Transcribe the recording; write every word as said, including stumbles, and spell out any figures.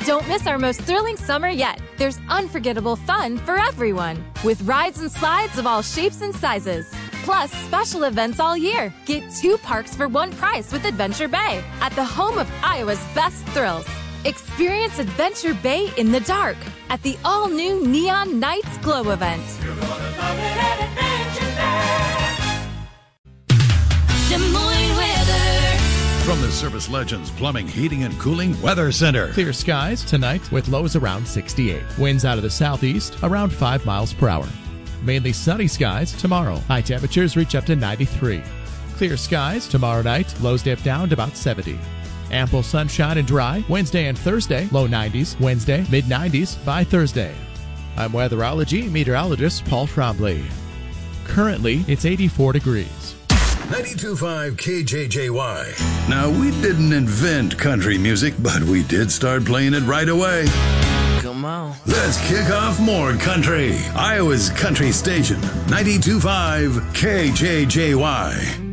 Don't miss our most thrilling summer yet. There's unforgettable fun for everyone, with rides and slides of all shapes and sizes. Plus, special events all year. Get two parks for one price with Adventure Bay at the home of Iowa's best thrills. Experience Adventure Bay in the dark at the all-new Neon Nights Glow event. You're gonna love it at Adventure Bay. Des Moines weather. From the Service Legends Plumbing, Heating, and Cooling Weather Center. Clear skies tonight with lows around sixty-eight. Winds out of the southeast around five miles per hour. Mainly sunny skies tomorrow. High temperatures reach up to ninety-three. Clear skies tomorrow night. Lows dip down to about seventy. Ample sunshine and dry Wednesday and Thursday. Low nineties. Wednesday, mid nineties by Thursday. I'm weatherology meteorologist Paul Trombley. Currently, it's eighty-four degrees. ninety-two point five K J J Y. Now, we didn't invent country music, but we did start playing it right away. Come on. Let's kick off more country. Iowa's country station, ninety-two point five K J J Y.